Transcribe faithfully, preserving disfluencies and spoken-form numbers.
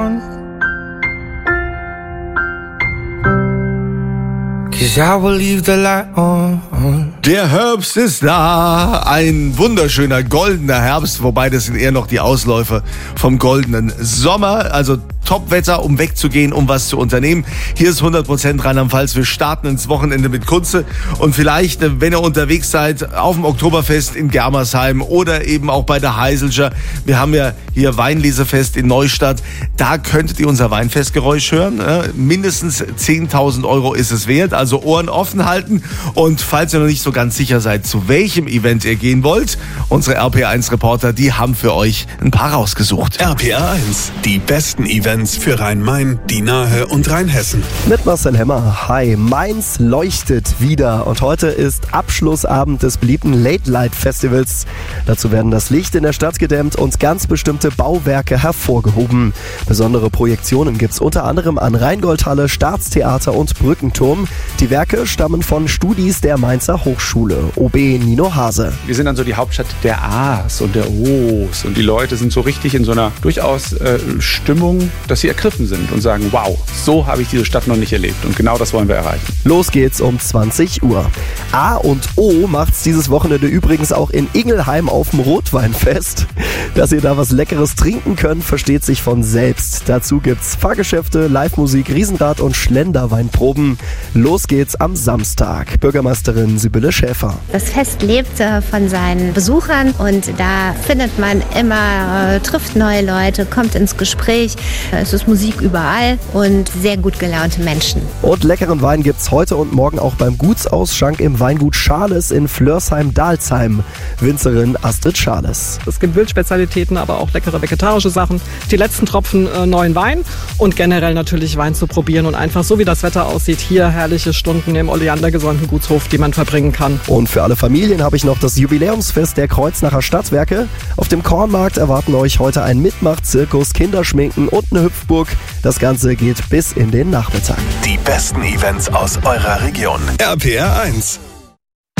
Der Herbst ist da, ein wunderschöner goldener Herbst, wobei das sind eher noch die Ausläufer vom goldenen Sommer, also Top-Wetter, um wegzugehen, um was zu unternehmen. Hier ist hundert Prozent Rheinland-Pfalz, wir starten ins Wochenende mit Kunze und vielleicht, wenn ihr unterwegs seid, auf dem Oktoberfest in Germersheim oder eben auch bei der Heiselger, wir haben ja hier Weinlesefest in Neustadt, da könntet ihr unser Weinfestgeräusch hören, mindestens zehntausend Euro ist es wert, also Ohren offen halten und falls ihr noch nicht so ganz sicher seid, zu welchem Event ihr gehen wollt, unsere R P R eins Reporter, die haben für euch ein paar rausgesucht. R P R eins, die besten Events für Rhein-Main, die Nahe und Rheinhessen. Mit Marcel Hemmer. Hi, Mainz leuchtet wieder und heute ist Abschlussabend des beliebten Late-Light-Festivals. Dazu werden das Licht in der Stadt gedämmt und ganz bestimmte Bauwerke hervorgehoben. Besondere Projektionen gibt's unter anderem an Rheingoldhalle, Staatstheater und Brückenturm. Die Werke stammen von Studis der Mainzer Hochschule. O B Nino Hase. Wir sind dann so die Hauptstadt der A's und der O's und die Leute sind so richtig in so einer durchaus äh, Stimmung, dass sie ergriffen sind und sagen, wow, so habe ich diese Stadt noch nicht erlebt. Und genau das wollen wir erreichen. Los geht's um zwanzig Uhr. A und O macht's dieses Wochenende übrigens auch in Ingelheim auf dem Rotweinfest. Dass ihr da was Leckeres trinken könnt, versteht sich von selbst. Dazu gibt's Fahrgeschäfte, Live-Musik, Riesenrad und Schlenderweinproben. Los geht's am Samstag. Bürgermeisterin Sibylle Schäfer. Das Fest lebt äh, von seinen Besuchern und da findet man immer, äh, trifft neue Leute, kommt ins Gespräch. Es ist Musik überall und sehr gut gelaunte Menschen. Und leckeren Wein gibt's heute und morgen auch beim Gutsausschank im Weingut Schales in Flörsheim-Dalsheim. Winzerin Astrid Schales. Es gibt Wildspezialitäten, aber auch leckere vegetarische Sachen. Die letzten Tropfen äh, neuen Wein und generell natürlich Wein zu probieren und einfach so wie das Wetter aussieht, hier herrliche Stunden im oleandergesonnten Gutshof, die man verbringen kann. Und für alle Familien habe ich noch das Jubiläumsfest der Kreuznacher Stadtwerke. Auf dem Kornmarkt erwarten euch heute ein Mitmach-Zirkus, Kinderschminken und eine Hüpfburg. Das Ganze geht bis in den Nachmittag. Die besten Events aus eurer Region. R P R eins.